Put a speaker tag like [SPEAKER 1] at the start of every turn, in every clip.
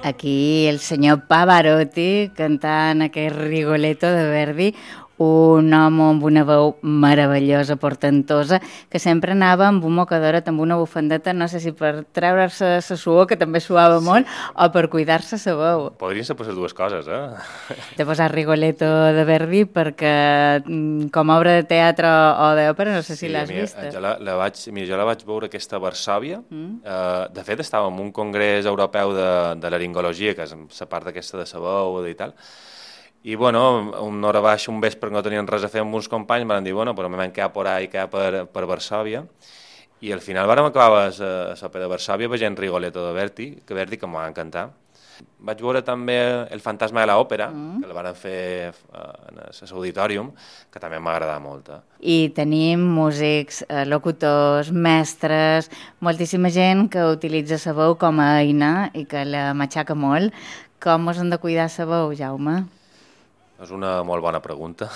[SPEAKER 1] Aquí el senyor Pavarotti cantant aquest Rigoletto de Verdi, un home amb una veu meravellosa, portentosa, que sempre anava amb un mocador, amb una bufandeta, no sé si per treure's la suor, que també suava molt, o per cuidar-se la veu.
[SPEAKER 2] Podrien ser les dues coses,
[SPEAKER 1] T'he posat Rigoletto de Verdi perquè com a obra de teatre o d'òpera, no sé si l'has vista.
[SPEAKER 2] Jo la vaig veure aquesta a Varsòvia. De fet, estava en un congrés europeu de laringologia, que és la part aquesta de la veu i tal. I, bueno, una hora baixa, un vespre, que no tenien res a fer amb uns companys, em van dir, bueno, però me vam quedar por ahí, per Varsòvia. I al final vam acabar a l'òpera de Varsòvia veient Rigoletto de Verdi, que m'ho va encantar. Vaig veure també El fantasma de l'òpera, que el van fer en l'auditorium, que també m'ha agradat molt.
[SPEAKER 1] I tenim músics, locutors, mestres, moltíssima gent que utilitza la veu com a eina i que la matxaca molt. Com us han de cuidar la veu, Jaume?
[SPEAKER 2] És una molt bona pregunta.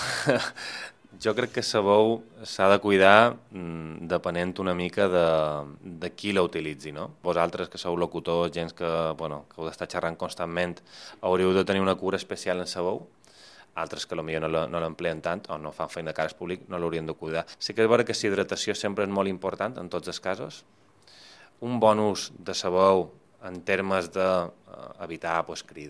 [SPEAKER 2] Jo crec que la veu s'ha de cuidar depenent una mica de qui la utilitzi, no? Vosaltres, que sou locutors, gent que heu d'estar xerrant constantment, hauríeu de tenir una cura especial en la veu. Altres que potser no l'empleen tant o no fan feina de cara al públic no l'haurien de cuidar. Sí que és vera que la hidratació sempre és molt important en tots els casos. Un bon ús de la veu en termes d'evitar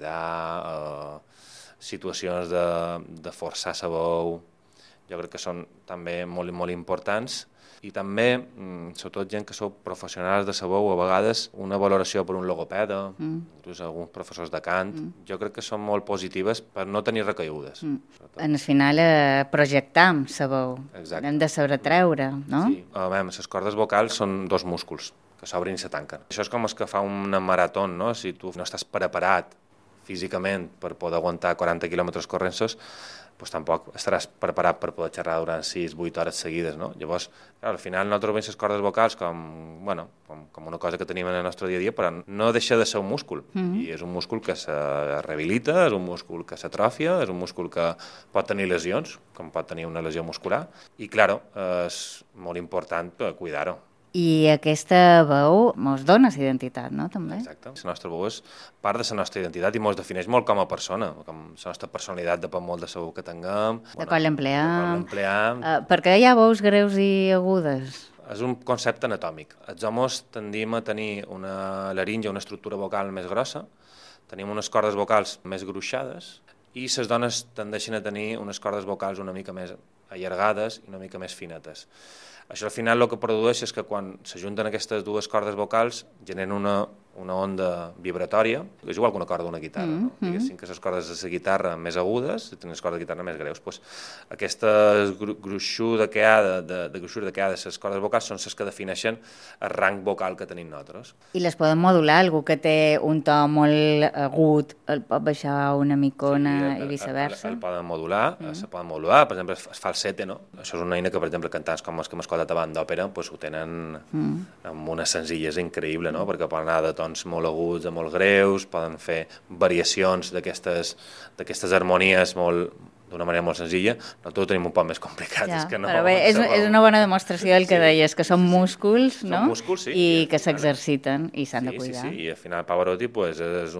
[SPEAKER 2] cridar, situacions de forçar la veu, jo crec que són també molt, molt importants. I també, sobretot gent que sou professionals de la veu, a vegades una valoració per un logopeda, inclús alguns professors de cant, jo crec que són molt positives per no tenir recaigudes.
[SPEAKER 1] En el final projectam la veu, hem de saber treure, no?
[SPEAKER 2] Sí, les cordes vocals són dos músculs que s'obren i se tanquen. Això és com els que fa una marató, no? Si tu no estàs preparat físicament per poder aguantar 40 quilòmetres corrents, doncs tampoc estaràs preparat per poder xerrar durant 6-8 hores seguides, no? Llavors, al final nosaltres veiem les cordes vocals com una cosa que tenim en el nostre dia a dia, però no deixa de ser un múscul. I és un múscul que se rehabilita, és un múscul que s'atròfia, és un múscul que pot tenir lesions, com pot tenir una lesió muscular, i, clar, és molt important cuidar-ho.
[SPEAKER 1] I aquesta veu mos dona la identitat, no?, també?
[SPEAKER 2] Exacte. La nostra veu és part de la nostra identitat i mos defineix molt com a persona. Com la nostra personalitat depèn molt de la veu que tinguem.
[SPEAKER 1] De com l'empleam. Per què hi ha veus greus i agudes?
[SPEAKER 2] És un concepte anatòmic. Els homes tendim a tenir una laringe, una estructura vocal més grossa, tenim unes cordes vocals més gruixades i les dones tendeixen a tenir unes cordes vocals una mica més allargades i una mica més finetes. Això al final el que produeix és que quan s'ajunten aquestes dues cordes vocals generen una onda vibratòria, és igual que una corda d'una guitarra, no? Diguéssim que les cordes de la guitarra més agudes i les cordes de guitarra més greus. Aquesta gruixura que hi ha de les cordes vocals són les que defineixen el rang vocal que tenim nosaltres.
[SPEAKER 1] I les poden modular? Algú que té un to molt agut el pot baixar una micona i viceversa?
[SPEAKER 2] El poden modular, se poden modular, per exemple, el falsete, no? Això és una eina que, per exemple, cantants com els que hem escoltat abans d'òpera ho tenen amb una senzillesa increïble, no? Perquè poden anar de tons molt aguts a molt greus, poden fer variacions d'aquestes harmonies d'una manera molt senzilla. Nosaltres ho tenim un poc més complicat.
[SPEAKER 1] Ja, però bé, és una bona demostració del que deies, que són músculs, no?
[SPEAKER 2] Són músculs, sí.
[SPEAKER 1] I que s'exerciten i s'han de cuidar.
[SPEAKER 2] Sí, i al final Pavarotti és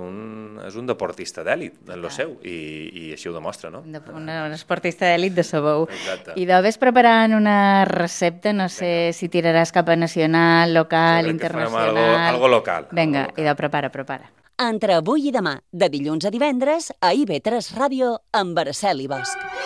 [SPEAKER 2] un deportista d'èlit en lo seu, i així ho demostra, no?
[SPEAKER 1] Un esportista d'èlit de sa veu.
[SPEAKER 2] Exacte.
[SPEAKER 1] I de ves preparant una recepta, no sé si tiraràs cap a nacional, local, internacional...
[SPEAKER 2] Algo local.
[SPEAKER 1] Vinga, i de prepara.
[SPEAKER 3] Entre avui i demà, de dilluns a divendres, a IB3 Ràdio, amb Araceli Bosch.